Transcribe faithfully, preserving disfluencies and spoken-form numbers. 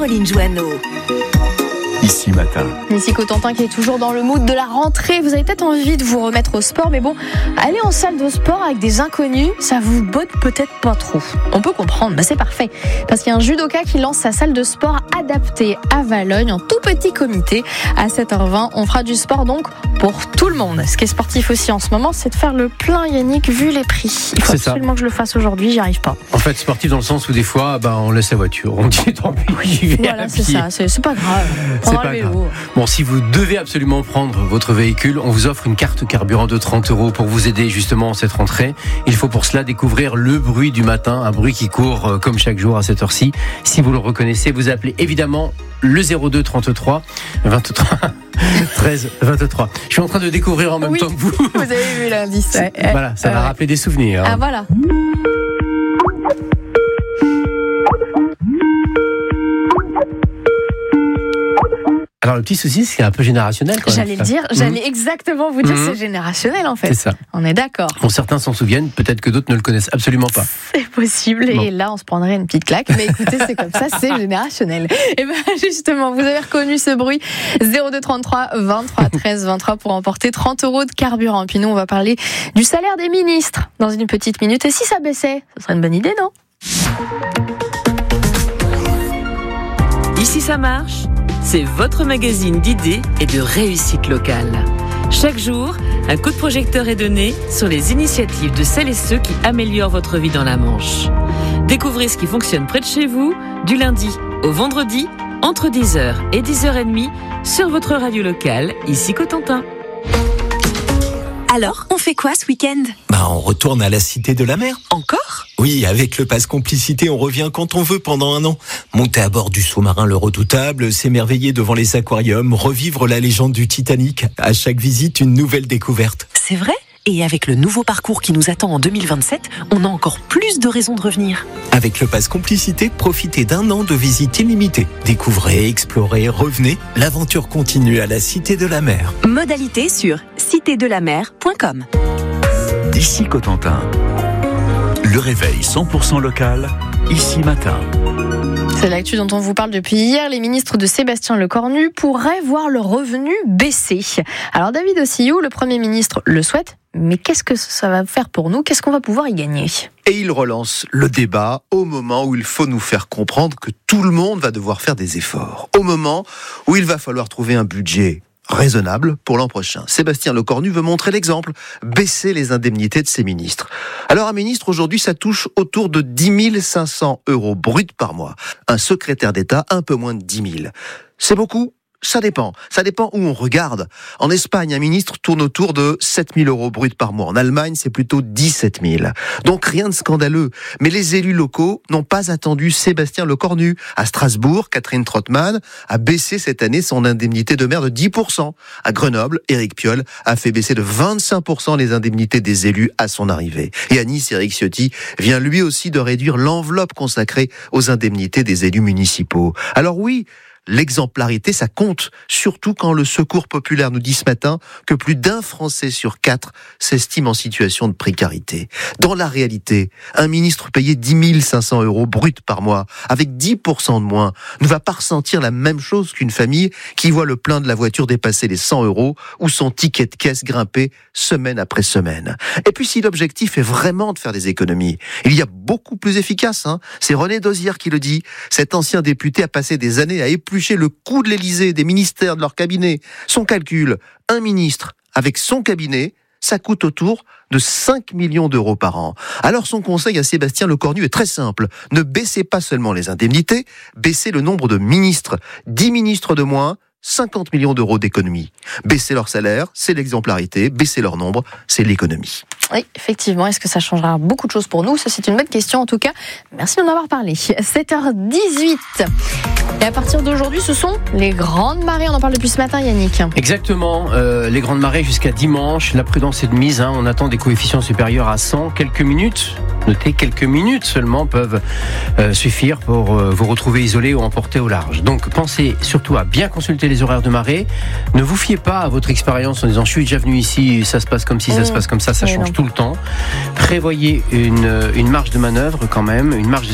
Apolline Joanneau. Ici matin. Ici Cotentin qui est toujours dans le mood de la rentrée. Vous avez peut-être envie de vous remettre au sport, mais bon, aller en salle de sport avec des inconnus, ça vous botte peut-être pas trop. On peut comprendre, bah c'est parfait. Parce qu'il y a un judoka qui lance sa salle de sport adaptée à Valogne en tout petit comité. À sept heures vingt, on fera du sport donc pour tout le monde. Ce qui est sportif aussi en ce moment, c'est de faire le plein, Yannick, vu les prix. Il faut C'est absolument ça. que je le fasse aujourd'hui, j'y arrive pas. En fait, sportif dans le sens où des fois, ben, on laisse la voiture. On dit tant pis, j'y vais Voilà, à c'est pied. ça, c'est, c'est pas grave. C'est Prendra pas le grave. vélo. Bon, si vous devez absolument prendre votre véhicule, on vous offre une carte carburant de trente euros pour vous aider justement en cette rentrée. Il faut pour cela découvrir le bruit du matin, un bruit qui court euh, comme chaque jour à cette heure-ci. Si vous le reconnaissez, vous appelez évidemment le zéro deux trente-trois vingt-trois treize vingt-trois. Je suis en train de découvrir en même Oui. temps que vous. Vous avez vu l'indice. ouais. Voilà, ça va Euh, rappeler des souvenirs. hein. Ah voilà. Alors le petit souci, c'est un peu générationnel quand même. J'allais le dire, Mhm. j'allais exactement vous dire, Mhm. c'est générationnel en fait. C'est ça. On est d'accord. Bon, certains s'en souviennent, peut-être que d'autres ne le connaissent absolument pas. C'est possible. Bon. Et là, on se prendrait une petite claque. Mais écoutez, c'est comme ça, c'est générationnel. Et bien, justement, vous avez reconnu ce bruit. zéro deux trente-trois vingt-trois treize vingt-trois pour emporter trente euros de carburant. Puis nous, on va parler du salaire des ministres dans une petite minute. Et si ça baissait, ce serait une bonne idée, non? Ici ça marche, c'est votre magazine d'idées et de réussite locale. Chaque jour, un coup de projecteur est donné sur les initiatives de celles et ceux qui améliorent votre vie dans la Manche. Découvrez ce qui fonctionne près de chez vous, du lundi au vendredi, entre dix heures et dix heures trente, sur votre radio locale, ici Cotentin. Alors, on fait quoi ce week-end? Bah, on retourne à la Cité de la Mer. Encore? Oui, avec le pass complicité, on revient quand on veut pendant un an. Monter à bord du sous-marin Le Redoutable, s'émerveiller devant les aquariums, revivre la légende du Titanic. À chaque visite, une nouvelle découverte. C'est vrai? Et avec le nouveau parcours qui nous attend en deux mille vingt-sept, on a encore plus de raisons de revenir. Avec le pass complicité, profitez d'un an de visite illimitée. Découvrez, explorez, revenez. L'aventure continue à la Cité de la Mer. Modalité sur cité de la mer point com. D'ici Cotentin. Le réveil cent pour cent local, ici matin. C'est l'actu dont on vous parle depuis hier. Les ministres de Sébastien Lecornu pourraient voir leur revenu baisser. Alors David Ossillou, le Premier ministre, le souhaite. Mais qu'est-ce que ça va faire pour nous? Qu'est-ce qu'on va pouvoir y gagner? Et il relance le débat au moment où il faut nous faire comprendre que tout le monde va devoir faire des efforts. Au moment où il va falloir trouver un budget raisonnable pour l'an prochain. Sébastien Lecornu veut montrer l'exemple, baisser les indemnités de ses ministres. Alors un ministre aujourd'hui, ça touche autour de dix mille cinq cents euros bruts par mois. Un secrétaire d'État, un peu moins de dix mille. C'est beaucoup? Ça dépend. Ça dépend où on regarde. En Espagne, un ministre tourne autour de sept mille euros bruts par mois. En Allemagne, c'est plutôt dix-sept mille. Donc rien de scandaleux. Mais les élus locaux n'ont pas attendu Sébastien Lecornu. À Strasbourg, Catherine Trottmann a baissé cette année son indemnité de maire de dix pour cent. À Grenoble, Éric Piolle a fait baisser de vingt-cinq pour cent les indemnités des élus à son arrivée. Et à Nice, Éric Ciotti vient lui aussi de réduire l'enveloppe consacrée aux indemnités des élus municipaux. Alors oui, l'exemplarité, ça compte, surtout quand le Secours populaire nous dit ce matin que plus d'un Français sur quatre s'estime en situation de précarité. Dans la réalité, un ministre payé dix mille cinq cents euros bruts par mois, avec dix pour cent de moins, ne va pas ressentir la même chose qu'une famille qui voit le plein de la voiture dépasser les cent euros ou son ticket de caisse grimper semaine après semaine. Et puis si l'objectif est vraiment de faire des économies, il y a beaucoup plus efficace, hein. C'est René Dosière qui le dit. Cet ancien député a passé des années à éplucher le coût de l'Élysée, des ministères, de leur cabinet. Son calcul, un ministre avec son cabinet, ça coûte autour de cinq millions d'euros par an. Alors son conseil à Sébastien Lecornu est très simple. Ne baissez pas seulement les indemnités, baissez le nombre de ministres. dix ministres de moins, cinquante millions d'euros d'économie. Baisser leur salaire, c'est l'exemplarité. Baisser leur nombre, c'est l'économie. Oui, effectivement. Est-ce que ça changera beaucoup de choses pour nous? Ça, c'est une bonne question en tout cas. Merci d'en avoir parlé. sept heures dix-huit. Et à partir d'aujourd'hui, ce sont les grandes marées. On en parle depuis ce matin, Yannick. Exactement, euh, les grandes marées jusqu'à dimanche. La prudence est de mise, hein. On attend des coefficients supérieurs à cent. Quelques minutes, notez, quelques minutes seulement peuvent euh, suffire pour euh, vous retrouver isolé ou emporté au large. Donc pensez surtout à bien consulter les horaires de marée. Ne vous fiez pas à votre expérience en disant je suis déjà venu ici, ça se passe comme ci, ça mmh. se passe comme ça, ça Mais change non. tout le temps. Prévoyez une, une marge de manœuvre quand même, une marge de